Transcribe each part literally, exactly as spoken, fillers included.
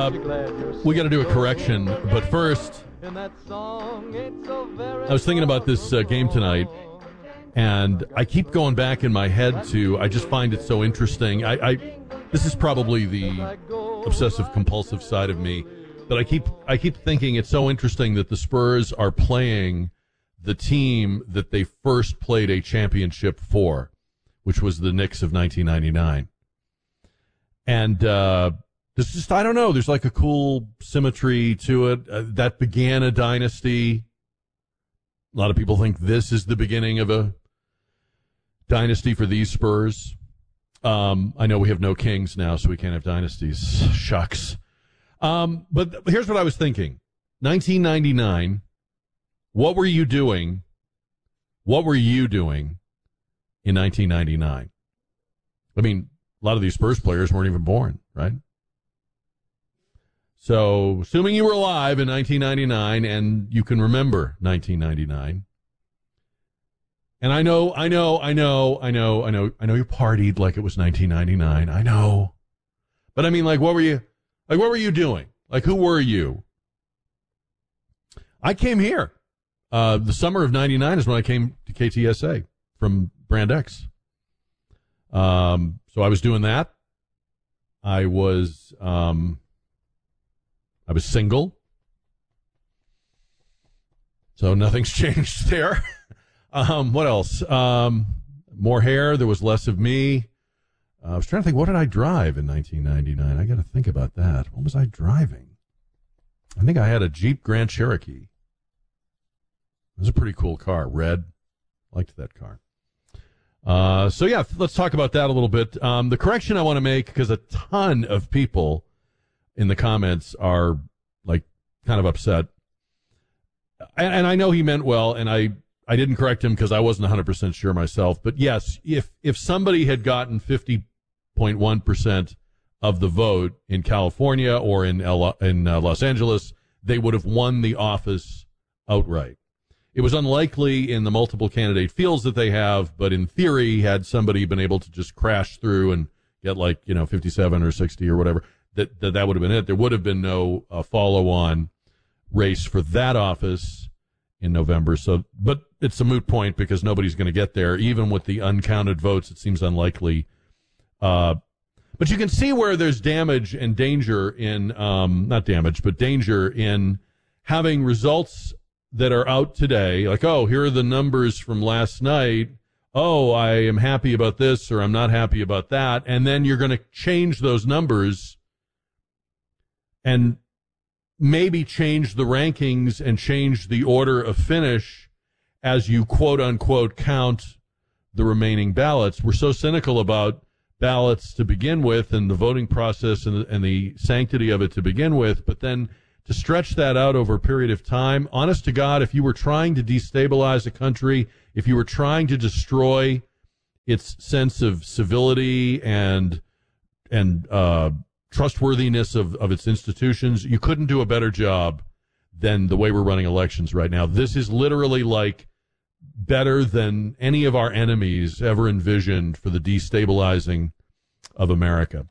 Uh, we got to do a correction, but first, I was thinking about this uh, game tonight, and I keep going back in my head to, I just find it so interesting. I, I this is probably the obsessive-compulsive side of me, but I keep I keep thinking it's so interesting that the Spurs are playing the team that they first played a championship for, which was the Knicks of nineteen ninety-nine. And uh, there's just, I don't know, there's like a cool symmetry to it. Uh, that began a dynasty. A lot of people think this is the beginning of a dynasty for these Spurs. Um, I know we have no kings now, so we can't have dynasties. Shucks. Um, but here's what I was thinking. nineteen ninety-nine, what were you doing? What were you doing in nineteen ninety-nine? I mean, a lot of these Spurs players weren't even born, right? So, assuming you were alive in nineteen ninety-nine and you can remember nineteen ninety-nine, and I know, I know, I know, I know, I know, I know you partied like it was nineteen ninety-nine. I know, but I mean, like, what were you, like, what were you doing? Like, who were you? I came here. Uh, the summer of ninety-nine is when I came to K T S A from Brand X. Um, so I was doing that. I was, um, I was single. So nothing's changed there. um, what else? Um, more hair. There was less of me. Uh, I was trying to think, what did I drive in nineteen ninety-nine? I got to think about that. What was I driving? I think I had a Jeep Grand Cherokee. It was a pretty cool car. Red. Liked that car. Uh, so, yeah, let's talk about that a little bit. Um, the correction I want to make, because a ton of people in the comments are, like, kind of upset. And, and I know he meant well, and I, I didn't correct him because I wasn't one hundred percent sure myself. But, yes, if, if somebody had gotten fifty point one percent of the vote in California or in, L- in uh, Los Angeles, they would have won the office outright. It was unlikely in the multiple candidate fields that they have, but in theory, had somebody been able to just crash through and get like, you know, fifty-seven or sixty or whatever, that that, that would have been it. There would have been no uh, follow-on race for that office in November. So, but it's a moot point because nobody's going to get there. Even with the uncounted votes, it seems unlikely. Uh, but you can see where there's damage and danger in, um, not damage, but danger in having results that are out today, like, oh, here are the numbers from last night. Oh, I am happy about this or I'm not happy about that. And then you're going to change those numbers and maybe change the rankings and change the order of finish as you quote unquote count the remaining ballots. We're so cynical about ballots to begin with and the voting process and the, and the sanctity of it to begin with, but then to stretch that out over a period of time, honest to God, if you were trying to destabilize a country, if you were trying to destroy its sense of civility and and uh, trustworthiness of, of its institutions, you couldn't do a better job than the way we're running elections right now. This is literally like better than any of our enemies ever envisioned for the destabilizing of America.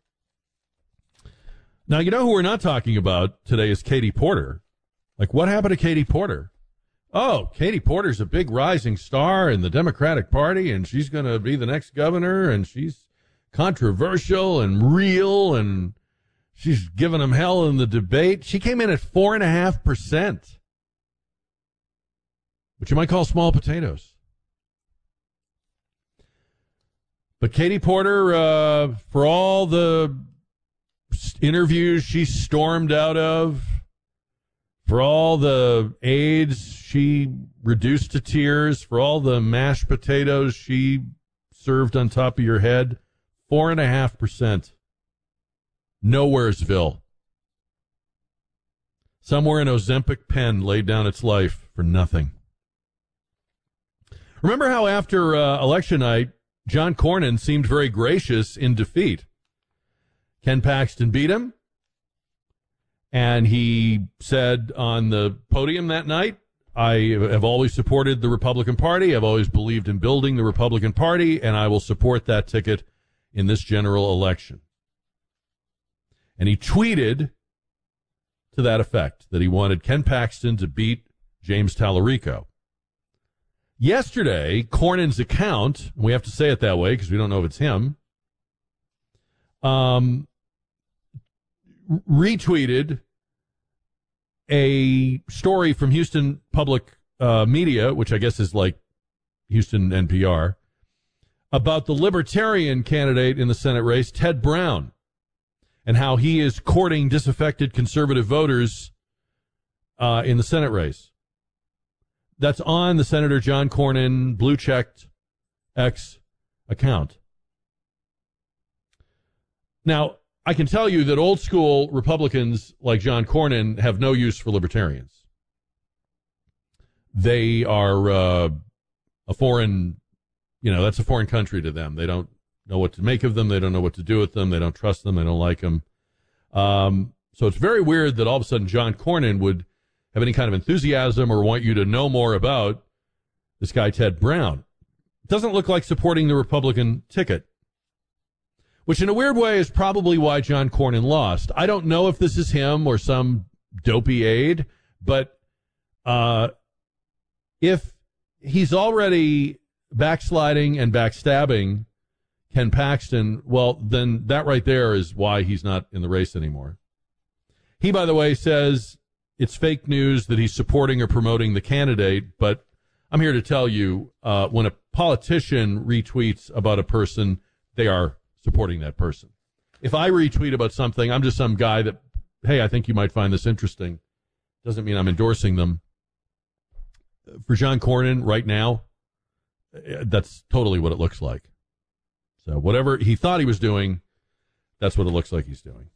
Now, you know who we're not talking about today is Katie Porter. Like, what happened to Katie Porter? Oh, Katie Porter's a big rising star in the Democratic Party, and she's going to be the next governor, and she's controversial and real, and she's giving them hell in the debate. She came in at four point five percent, which you might call small potatoes. But Katie Porter, uh, for all the interviews she stormed out of, for all the aides she reduced to tears, for all the mashed potatoes she served on top of your head, four and a half percent. Nowheresville. Somewhere an Ozempic pen laid down its life for nothing. Remember how after uh, election night, John Cornyn seemed very gracious in defeat. Ken Paxton beat him, and he said on the podium that night, I have always supported the Republican Party. I've always believed in building the Republican Party, and I will support that ticket in this general election. And he tweeted to that effect, that he wanted Ken Paxton to beat James Tallarico. Yesterday, Cornyn's account, we have to say it that way because we don't know if it's him, um, retweeted a story from Houston Public uh, Media, which I guess is like Houston N P R, about the Libertarian candidate in the Senate race, Ted Brown, and how he is courting disaffected conservative voters uh, in the Senate race. That's on the Senator John Cornyn blue-checked X account. Now, I can tell you that old-school Republicans like John Cornyn have no use for libertarians. They are uh, a foreign, you know, that's a foreign country to them. They don't know what to make of them. They don't know what to do with them. They don't trust them. They don't like them. Um, so it's very weird that all of a sudden John Cornyn would have any kind of enthusiasm or want you to know more about this guy, Ted Brown. It doesn't look like supporting the Republican ticket, which in a weird way is probably why John Cornyn lost. I don't know if this is him or some dopey aide, but uh, if he's already backsliding and backstabbing Ken Paxton, well, then that right there is why he's not in the race anymore. He, by the way, says it's fake news that he's supporting or promoting the candidate, but I'm here to tell you, uh, when a politician retweets about a person, they are supporting that person. If I retweet about something, I'm just some guy that, hey, I think you might find this interesting. Doesn't mean I'm endorsing them. For John Cornyn right now, that's totally what it looks like. So whatever he thought he was doing, that's what it looks like he's doing.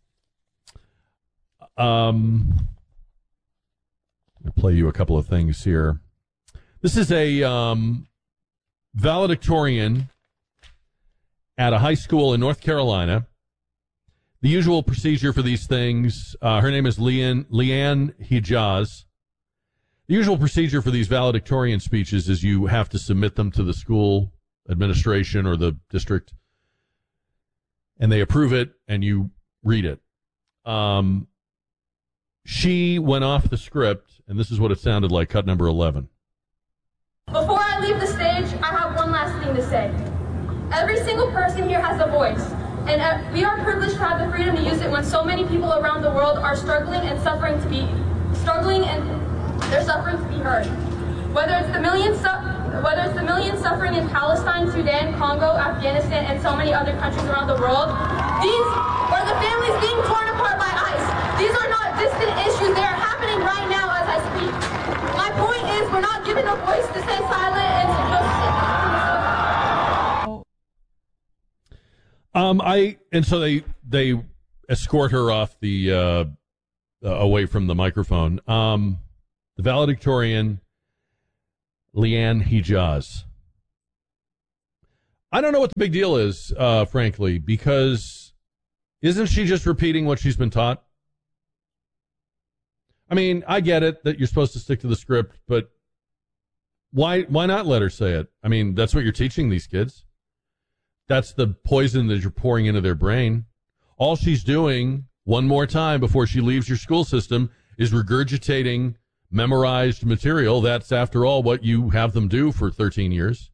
Um, I'll play you a couple of things here. This is a um, valedictorian at a high school in North Carolina. The usual procedure for these things, uh, her name is Leanne, Leanne Hijaz. The usual procedure for these valedictorian speeches is you have to submit them to the school administration or the district, and they approve it, and you read it. Um, she went off the script, and this is what it sounded like, cut number eleven. Before I leave the stage, I have one last thing to say. Every single person here has a voice, and uh, we are privileged to have the freedom to use it when so many people around the world are struggling and suffering to be struggling and they're suffering to be heard. Whether it's the millions, su- whether it's the millions suffering in Palestine, Sudan, Congo, Afghanistan, and so many other countries around the world, these are the families being torn apart by ICE. These are not distant issues; they are happening right now as I speak. My point is, we're not given a voice to stay silent and to just sit back. Um, I and so they they escort her off the uh, uh, away from the microphone. Um, the valedictorian, Leanne Hijaz. I don't know what the big deal is, uh, frankly, because isn't she just repeating what she's been taught? I mean, I get it that you're supposed to stick to the script, but why why not let her say it? I mean, that's what you're teaching these kids. That's the poison that you're pouring into their brain. All she's doing, one more time before she leaves your school system, is regurgitating memorized material. That's, after all, what you have them do for thirteen years.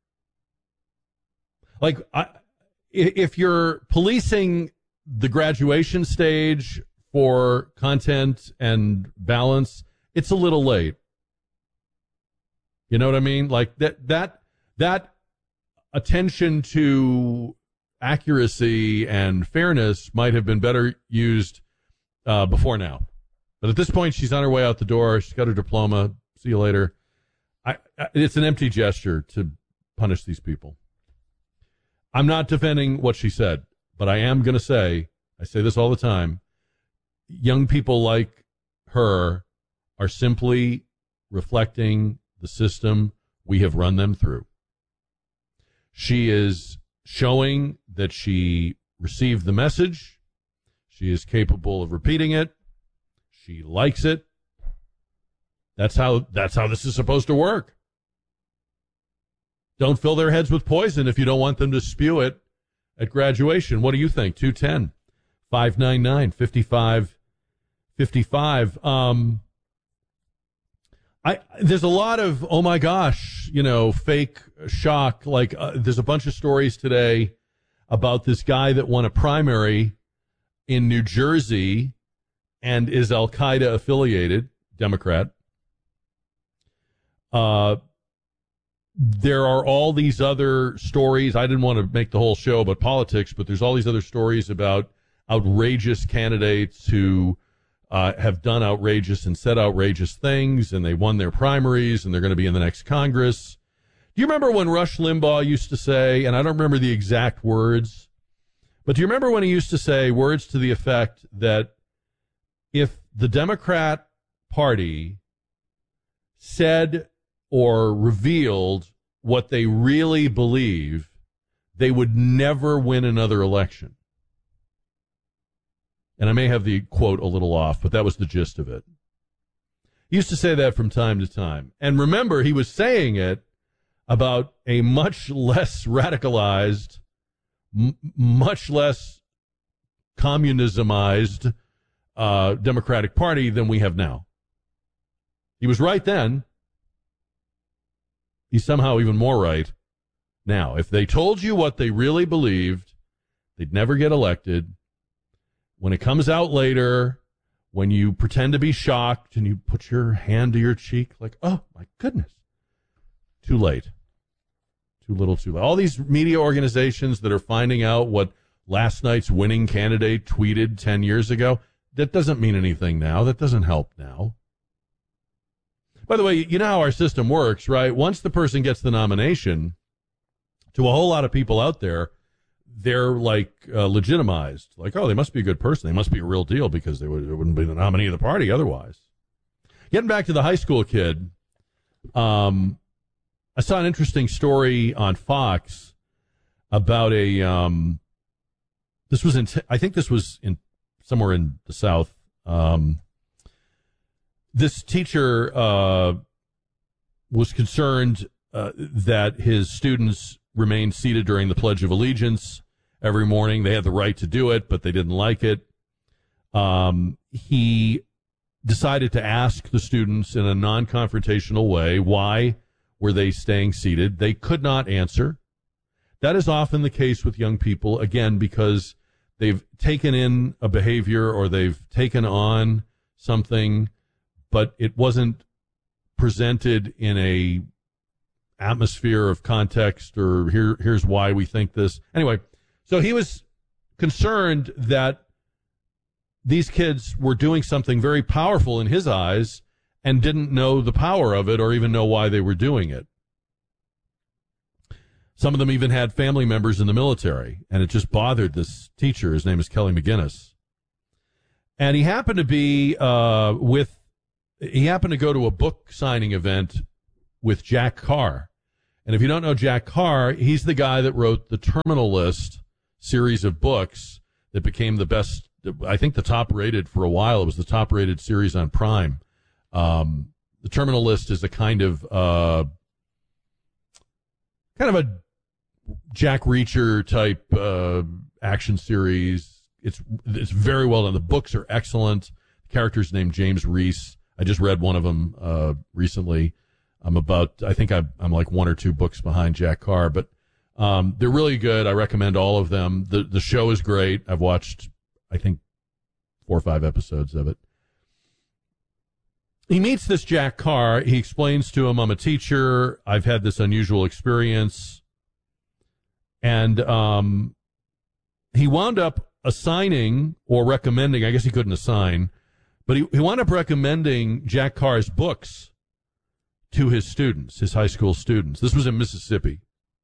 Like, I, if you're policing the graduation stage for content and balance, it's a little late. You know what I mean? Like, that that that attention to accuracy and fairness might have been better used uh, before now. But at this point, she's on her way out the door. She's got her diploma. See you later. I, I, it's an empty gesture to punish these people. I'm not defending what she said, but I am going to say, I say this all the time, young people like her are simply reflecting the system we have run them through. She is showing that she received the message. She is capable of repeating it. She likes it. That's how that's how this is supposed to work. Don't fill their heads with poison if you don't want them to spew it at graduation. What do you think? two ten, five nine nine, five five fifty-five. Um, I there's a lot of, oh my gosh, you know, fake shock. Like uh, there's a bunch of stories today about this guy that won a primary in New Jersey and is Al-Qaeda affiliated, Democrat. Uh, there are all these other stories. I didn't want to make the whole show about politics, but there's all these other stories about outrageous candidates who uh, have done outrageous and said outrageous things, and they won their primaries, and they're going to be in the next Congress. Do you remember when Rush Limbaugh used to say, and I don't remember the exact words, but do you remember when he used to say words to the effect that if the Democrat Party said or revealed what they really believe, they would never win another election? And I may have the quote a little off, but that was the gist of it. He used to say that from time to time. And remember, he was saying it about a much less radicalized, m- much less communismized uh, Democratic Party than we have now. He was right then. He's somehow even more right now. If they told you what they really believed, they'd never get elected. When it comes out later, when you pretend to be shocked and you put your hand to your cheek like, oh, my goodness, too late. Too little, too late. All these media organizations that are finding out what last night's winning candidate tweeted ten years ago, that doesn't mean anything now. That doesn't help now. By the way, you know how our system works, right? Once the person gets the nomination, to a whole lot of people out there, they're like uh, legitimized. Like, oh, they must be a good person. They must be a real deal because they, would, they wouldn't be the nominee of the party otherwise. Getting back to the high school kid, um, I saw an interesting story on Fox about a, um, this was in, I think this was in somewhere in the South. Um, this teacher uh, was concerned uh, that his students remained seated during the Pledge of Allegiance every morning. They had the right to do it, but they didn't like it. Um, he decided to ask the students in a non-confrontational way, why were they staying seated? They could not answer. That is often the case with young people, again, because they've taken in a behavior or they've taken on something, but it wasn't presented in a atmosphere of context or here, here's why we think this. Anyway, so he was concerned that these kids were doing something very powerful in his eyes and didn't know the power of it or even know why they were doing it. Some of them even had family members in the military, and it just bothered this teacher. His name is Kelly McGinnis. And he happened to be uh, with, he happened to go to a book signing event with Jack Carr. And if you don't know Jack Carr, he's the guy that wrote the Terminal List series of books that became the best, I think the top rated for a while. It was the top rated series on Prime. Um, the Terminal List is a kind of, uh, kind of a Jack Reacher type, uh, action series. It's, it's very well done. The books are excellent. The character's named James Reese. I just read one of them, uh, recently. I'm about, I think I'm, I'm like one or two books behind Jack Carr, but, um, they're really good. I recommend all of them. The, the show is great. I've watched, I think, four or five episodes of it. He meets this Jack Carr. He explains to him, I'm a teacher. I've had this unusual experience. And um, he wound up assigning or recommending, I guess he couldn't assign, but he, he wound up recommending Jack Carr's books to his students, his high school students. This was in Mississippi.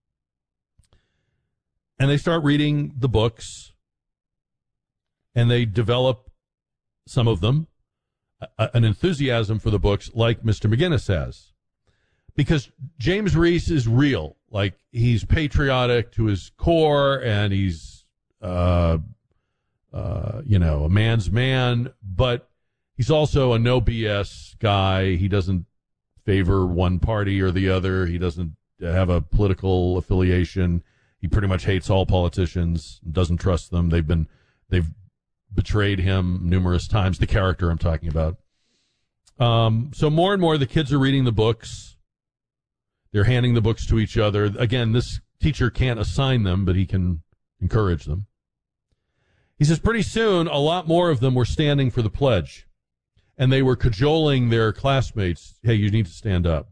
And they start reading the books, and they develop, some of them, a, an enthusiasm for the books like Mister McGinnis has. Because James Reese is real. Like, he's patriotic to his core, and he's, uh, uh, you know, a man's man, but he's also a no B S guy. He doesn't favor one party or the other. He doesn't have a political affiliation. He pretty much hates all politicians, doesn't trust them. They've been, they've betrayed him numerous times, the character I'm talking about. Um, so more and more the kids are reading the books. They're handing the books to each other. Again, this teacher can't assign them, but he can encourage them. He says pretty soon a lot more of them were standing for the pledge, and they were cajoling their classmates, hey, you need to stand up.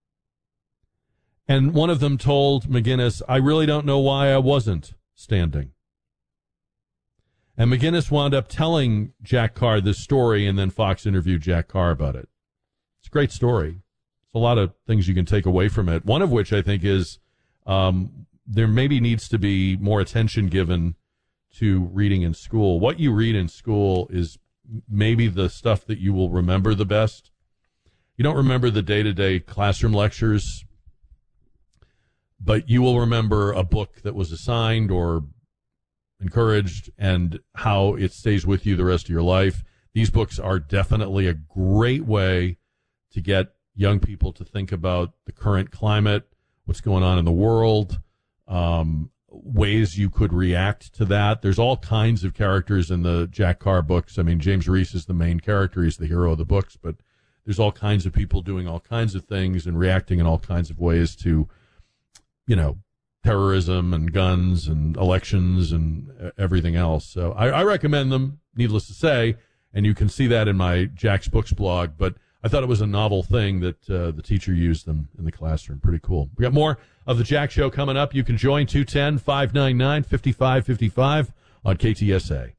And one of them told McGinnis, I really don't know why I wasn't standing. And McGinnis wound up telling Jack Carr this story, and then Fox interviewed Jack Carr about it. It's a great story. It's a lot of things you can take away from it, one of which I think is um, there maybe needs to be more attention given to reading in school. What you read in school is maybe the stuff that you will remember the best. You don't remember the day-to-day classroom lectures, but you will remember a book that was assigned or encouraged and how it stays with you the rest of your life. These books are definitely a great way to get young people to think about the current climate, what's going on in the world, um, ways you could react to that. There's all kinds of characters in the Jack Carr books. I mean, James Reese is the main character. He's the hero of the books, but there's all kinds of people doing all kinds of things and reacting in all kinds of ways to, you know, terrorism and guns and elections and everything else. So I, I recommend them, needless to say, and you can see that in my Jack's Books blog, but I thought it was a novel thing that uh, the teacher used them in the classroom. Pretty cool. We got more of the Jack Show coming up. You can join two one zero, five nine nine, five five five five on K T S A.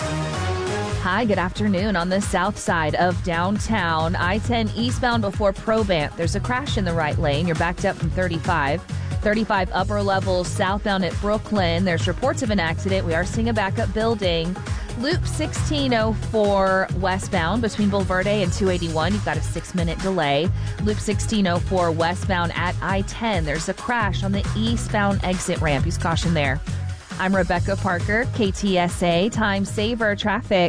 Hi, good afternoon. On the south side of downtown, I ten eastbound before Probant, there's a crash in the right lane. You're backed up from thirty-five. thirty-five upper levels southbound at Brooklyn. There's reports of an accident. We are seeing a backup building. Loop sixteen oh four westbound between Bulverde and two eighty-one. You've got a six-minute delay. Loop sixteen oh four westbound at I ten. There's a crash on the eastbound exit ramp. Use caution there. I'm Rebecca Parker, K T S A Time Saver Traffic.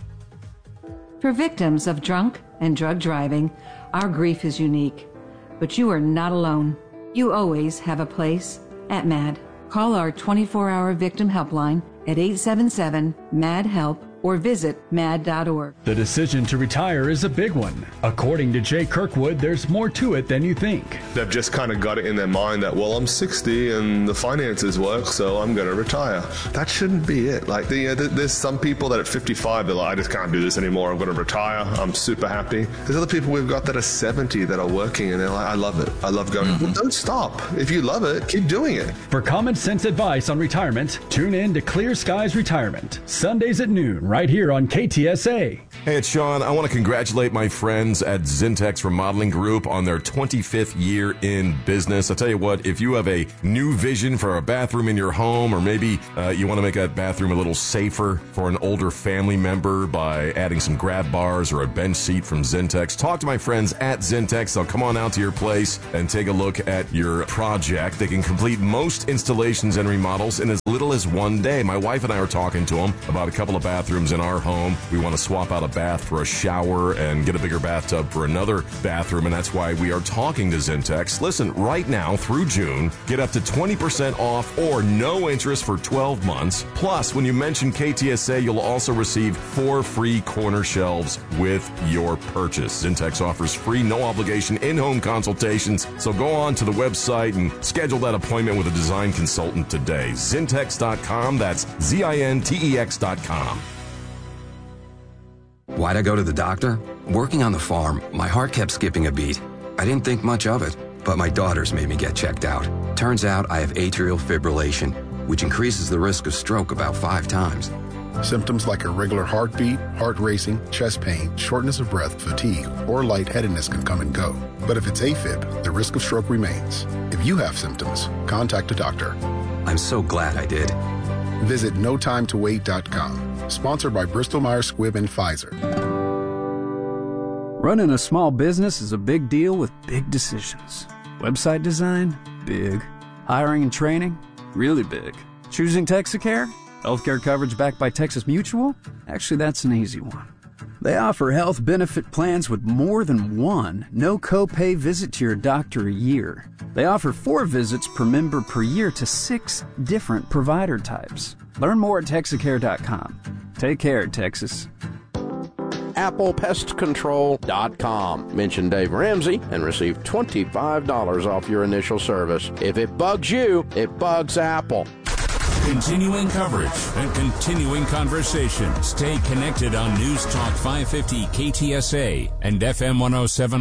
For victims of drunk and drug driving, our grief is unique. But you are not alone. You always have a place at MAD. Call our twenty-four hour victim helpline at eight seven seven, M A D, HELP or visit mad dot org. The decision to retire is a big one. According to Jay Kirkwood, there's more to it than you think. They've just kind of got it in their mind that, well, I'm sixty and the finances work, so I'm going to retire. That shouldn't be it. Like, the, uh, there's some people that at fifty-five, they're like, I just can't do this anymore. I'm going to retire. I'm super happy. There's other people we've got that are seventy that are working and they're like, I love it. I love going. Mm-hmm. Well, don't stop. If you love it, keep doing it. For common sense advice on retirement, tune in to Clear Skies Retirement, Sundays at noon, right here on K T S A. Hey, it's Sean. I want to congratulate my friends at Zintex Remodeling Group on their twenty-fifth year in business. I'll tell you what, if you have a new vision for a bathroom in your home, or maybe uh, you want to make that bathroom a little safer for an older family member by adding some grab bars or a bench seat from Zintex, talk to my friends at Zintex. They'll come on out to your place and take a look at your project. They can complete most installations and remodels in as little as one day. My wife and I were talking to them about a couple of bathrooms in our home. We want to swap out a bath for a shower and get a bigger bathtub for another bathroom, and that's why we are talking to Zintex. Listen, right now through June, get up to twenty percent off or no interest for twelve months. Plus, when you mention K T S A, you'll also receive four free corner shelves with your purchase. Zintex offers free, no obligation in-home consultations, so go on to the website and schedule that appointment with a design consultant today. Zintex dot com, that's Z I N T E X dot com. Why'd I go to the doctor? Working on the farm, my heart kept skipping a beat. I didn't think much of it, but my daughters made me get checked out. Turns out I have atrial fibrillation, which increases the risk of stroke about five times. Symptoms like irregular heartbeat, heart racing, chest pain, shortness of breath, fatigue, or lightheadedness can come and go. But if it's AFib, the risk of stroke remains. If you have symptoms, contact a doctor. I'm so glad I did. Visit no time to wait dot com. Sponsored by Bristol Myers Squibb and Pfizer. Running a small business is a big deal with big decisions. Website design? Big. Hiring and training? Really big. Choosing Texacare? Healthcare coverage backed by Texas Mutual? Actually, that's an easy one. They offer health benefit plans with more than one no copay visit to your doctor a year. They offer four visits per member per year to six different provider types. Learn more at Texacare dot com. Take care, Texas. Apple Pest Control dot com. Mention Dave Ramsey and receive twenty-five dollars off your initial service. If it bugs you, it bugs Apple. Continuing coverage and continuing conversation. Stay connected on News Talk five fifty K T S A and F M one oh seven.